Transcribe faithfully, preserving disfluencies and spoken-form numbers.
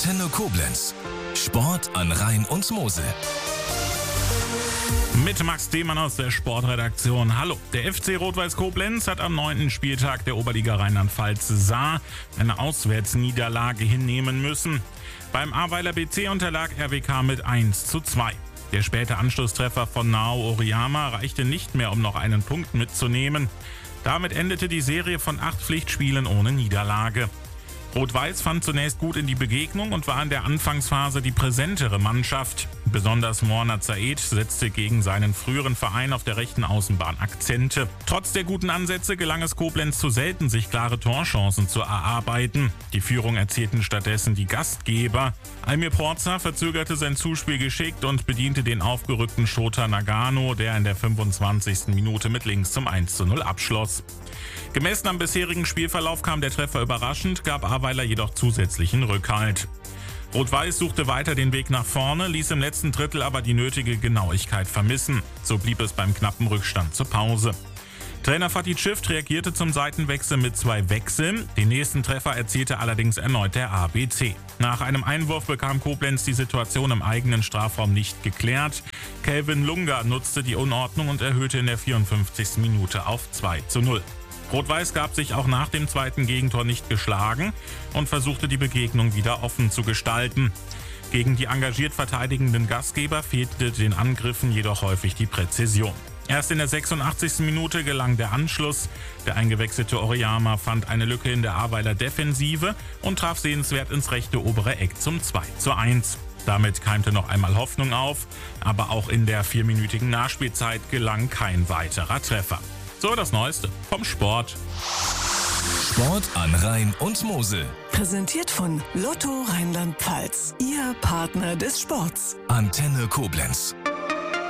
Antenne Koblenz. Sport an Rhein und Mosel. Mit Max Demann aus der Sportredaktion. Hallo, der F C Rot-Weiß Koblenz hat am neunten Spieltag der Oberliga Rheinland-Pfalz Saar eine Auswärtsniederlage hinnehmen müssen. Beim Ahrweiler B C unterlag R W K mit eins zu zwei. Der späte Anschlusstreffer von Nao Oriyama reichte nicht mehr, um noch einen Punkt mitzunehmen. Damit endete die Serie von acht Pflichtspielen ohne Niederlage. Rot-Weiß fand zunächst gut in die Begegnung und war in der Anfangsphase die präsentere Mannschaft. Besonders Morna Zaid setzte gegen seinen früheren Verein auf der rechten Außenbahn Akzente. Trotz der guten Ansätze gelang es Koblenz zu selten, sich klare Torchancen zu erarbeiten. Die Führung erzielten stattdessen die Gastgeber. Almir Porza verzögerte sein Zuspiel geschickt und bediente den aufgerückten Shota Nagano, der in der fünfundzwanzigsten Minute mit links zum eins zu null abschloss. Gemessen am bisherigen Spielverlauf kam der Treffer überraschend, gab Ahrweiler jedoch zusätzlichen Rückhalt. Rot-Weiß suchte weiter den Weg nach vorne, ließ im letzten Drittel aber die nötige Genauigkeit vermissen. So blieb es beim knappen Rückstand zur Pause. Trainer Fatih Schift reagierte zum Seitenwechsel mit zwei Wechseln. Den nächsten Treffer erzielte allerdings erneut der A B C. Nach einem Einwurf bekam Koblenz die Situation im eigenen Strafraum nicht geklärt. Kelvin Lunga nutzte die Unordnung und erhöhte in der vierundfünfzigsten Minute auf zwei zu null. Rot-Weiß gab sich auch nach dem zweiten Gegentor nicht geschlagen und versuchte die Begegnung wieder offen zu gestalten. Gegen die engagiert verteidigenden Gastgeber fehlte den Angriffen jedoch häufig die Präzision. Erst in der sechsundachtzigsten Minute gelang der Anschluss. Der eingewechselte Oriyama fand eine Lücke in der Ahrweiler Defensive und traf sehenswert ins rechte obere Eck zum zwei zu eins. Damit keimte noch einmal Hoffnung auf, aber auch in der vierminütigen Nachspielzeit gelang kein weiterer Treffer. So, das Neueste vom Sport. Sport an Rhein und Mosel. Präsentiert von Lotto Rheinland-Pfalz. Ihr Partner des Sports. Antenne Koblenz.